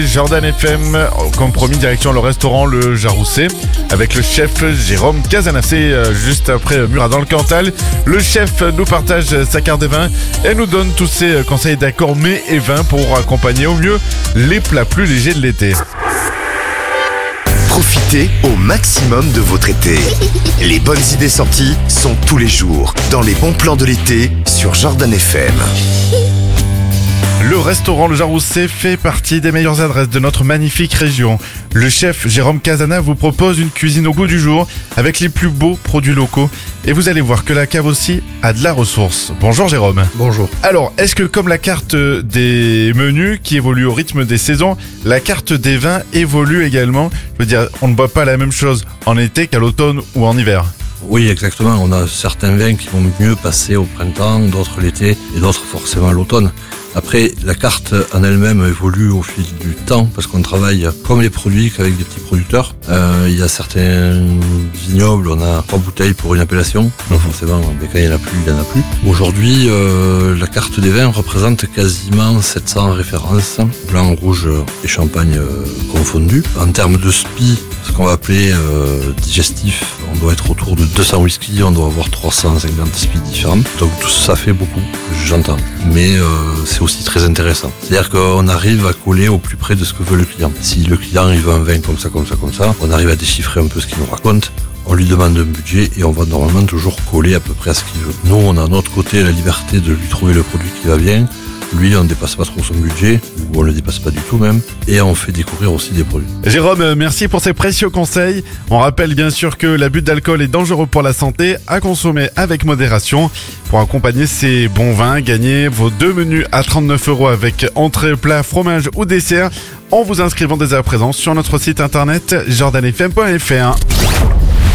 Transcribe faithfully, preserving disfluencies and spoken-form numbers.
Jordan F M, comme promis, direction le restaurant Le Jaroussé avec le chef Jérôme Casana. C'est juste après Murat dans le Cantal. Le chef nous partage sa carte des vins et nous donne tous ses conseils d'accords mets et vins pour accompagner au mieux les plats plus légers de l'été. Profitez au maximum de votre été. Les bonnes idées sorties sont tous les jours dans les bons plans de l'été sur Jordan F M. Le restaurant Le Jaroussé fait partie des meilleures adresses de notre magnifique région. Le chef Jérôme Casana vous propose une cuisine au goût du jour avec les plus beaux produits locaux. Et vous allez voir que la cave aussi a de la ressource. Bonjour Jérôme. Bonjour. Alors, est-ce que comme la carte des menus qui évolue au rythme des saisons, la carte des vins évolue également? Je veux dire, on ne boit pas la même chose en été qu'à l'automne ou en hiver. Oui, exactement. On a certains vins qui vont mieux passer au printemps, d'autres l'été et d'autres forcément à l'automne. Après, la carte en elle-même évolue au fil du temps parce qu'on travaille comme les produits qu'avec des petits producteurs. Euh, il y a certains vignobles, on a trois bouteilles pour une appellation. Donc forcément, mais quand il n'y en a plus, il n'y en a plus. Aujourd'hui, euh, la carte des vins représente quasiment sept cents références, blanc, rouge et champagne euh, confondus. En termes de S P I, ce qu'on va appeler euh, digestif, on doit être autour de deux cents whisky, on doit avoir trois cent cinquante S P I différents. Donc tout ça fait beaucoup, j'entends. Mais euh, c'est aussi très intéressant. C'est-à-dire qu'on arrive à coller au plus près de ce que veut le client. Si le client il veut un vin comme ça, comme ça, comme ça, on arrive à déchiffrer un peu ce qu'il nous raconte. On lui demande un budget et on va normalement toujours coller à peu près à ce qu'il veut. Nous, on a de notre côté la liberté de lui trouver le produit qui va bien. Lui, on ne dépasse pas trop son budget, ou on ne le dépasse pas du tout même, et on fait découvrir aussi des produits. Jérôme, merci pour ces précieux conseils. On rappelle bien sûr que l'abus d'alcool est dangereux pour la santé, à consommer avec modération. Pour accompagner ces bons vins, gagnez vos deux menus à trente-neuf euros avec entrée, plat, fromage ou dessert en vous inscrivant dès à présent sur notre site internet jordan f m point f r.